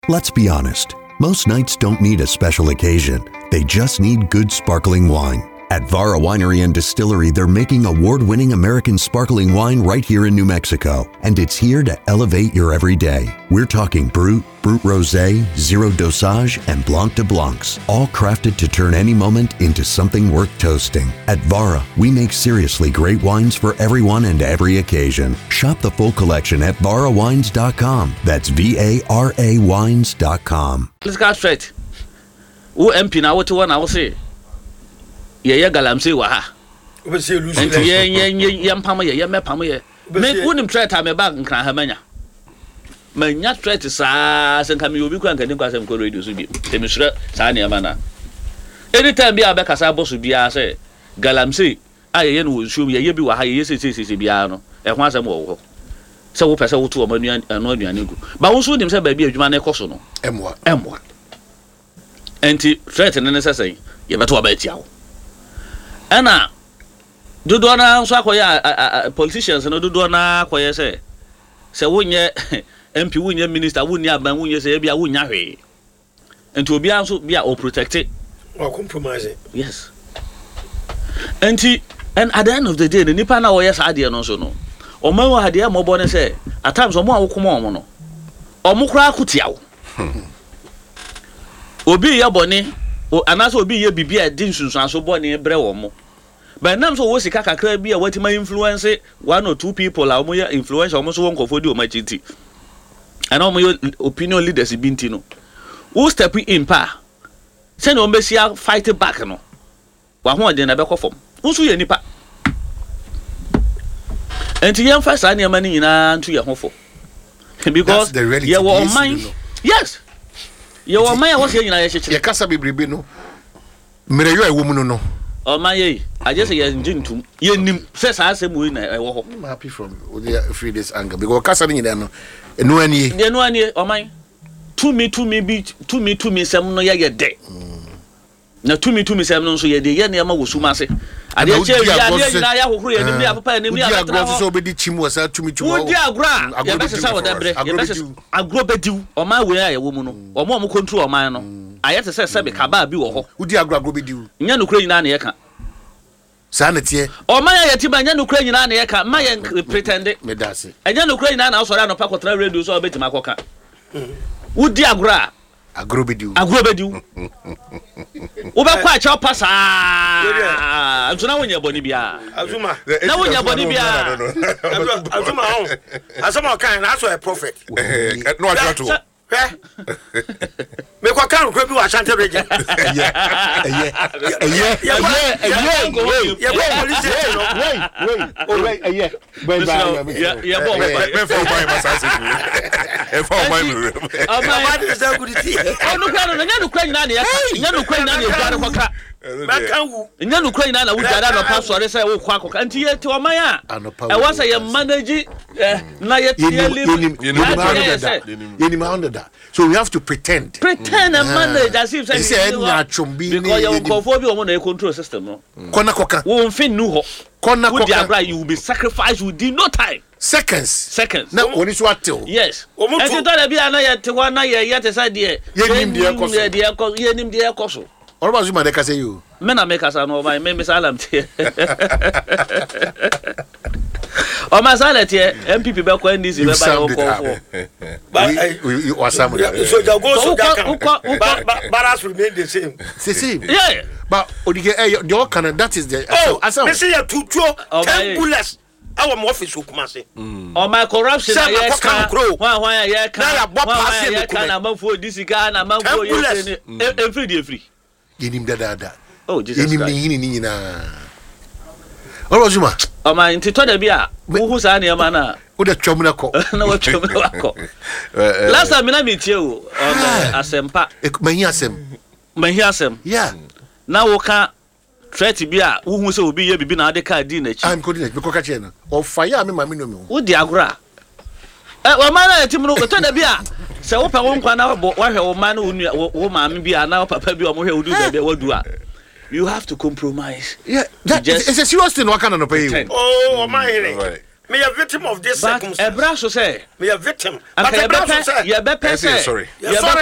Let's be honest. Most nights don't need a special occasion. They just need good sparkling wine. At Vara Winery and Distillery, they're making award-winning American sparkling wine right here in New Mexico, and it's here to elevate your everyday. We're talking Brut, Brut Rosé, Zero Dosage, and Blanc de Blancs, all crafted to turn any moment into something worth toasting. At Vara, we make seriously great wines for everyone and every occasion. Shop the full collection at varawines.com. That's VARA wines.com. Let's go straight. Who MP now? What you want? I will say. Yeah, galamsey wa ha. And yeah, pama yeah, me pama yeah. Me wouldn't try to me back and cry hamanya. My not try to sa and come you be quite and quite some good radio to be. The Mr. Sanya Mana. Anytime be a back as I boss would be a say. Galamsey, I will show me a be what I say, Biano, and once a more. So, pass out to a million and no new. But also himself by be a man a cosono. M1. Anti threaten and necessary. You better about you. Ana dodo na so akoya politicians no dodo na akoya say wonye MP wonye minister wonye aban wonye say bia wonya hwe enti obi anso bia o protect it or compromise. Yes. And at the end of the day the nipa na wo yes ade no so no o ma wo ade mo bo ne say at times o mo awokoma o mo no o mo kra akotia wo obi ye bone anaso obi ye bibia din sunsun aso bone bre wo mo. But now so was kaka kra bia what my influence one or two people are more influential almost one for the omachiti. And all my opinion leaders binti no. Who step in pa? Send on Messia fight back no. Wa ho de na be kofom. Unsu ye nipa. Enti yem fa sa ne mani nyina ntu ye hofo. Because ye were mind. Yes. Ye were mind was ye nyina ye cheche. Ye kasa bebrebe no. Mereyo e wo mu no. Oh my I just say yentum yenim say sa asemu na ewo ho. I'm happy from free this anger because kasa ni no enu ani de enu ani oh my to me sem no ye de na to me sem no so ye de ye na ma wosuma se ade che ya de na ya hohoro ye nim ya papa nim ya agro so obedi chimu wasa to me wo di agro ye be se sa wo da bre ye be se agro bediw o ma we ya ye wo mu no o mo control o man no ayete se sebe kaba bi wo ho udi agro bediw nya no kura nyina na ye ka Sanity. O ma ya yetiba nya no kura nyina na ye ka ma ye pretend me dase enya no kura nyina na so ra no pa kotra radio so obetima koka udi agro agrobediu wo ba kwa cha pasa antuna wonya boni bia Azuma na wonya boni bia Azuma ho asama kan na so a prophet no ajato me kwa kan ko bi wa chante reje So we have to pretend and manage as if because your control system no kona koka won fin nu ho kona koka you will be sacrificed within no time seconds na oni so atel yes and you don't be na yet one na yet say there yenim de ekoso all about you madeka say you me na make us no my me salam tie o ma salet ye MPP be ko NDC be ba we wasam so the go so baras remain the same yeah but odige the kind that is the so me say you tutuo 10 bullets our office okumase o my corruption ya ka wan ya ka na ya bo pass ka na manfo disika na manfo ye every yenim dada oh Jesus yenim ni nyina all Zuma o my intito da bia wo sa na ma na wo da twom na ko na wo twom na ko last time na metie o asempa mahi asem yeah na wo ka threat bia wo hu se obi ye bibi na de ka di na chi I'm coordinate because ka che no o fire me ma me no me wo di agora wo ma na tim no to da bia se wo pa wo nkwa na wo hwe wo ma na wo ma me bia na papa bi o mo hwe wo du da bia wo du a you have to compromise. Yeah, it's a serious thing. What can I pay you? Oh, my! Me a victim of this circumstance. Ebra so say. Me a victim. But Ebra so say. You better say. Sorry.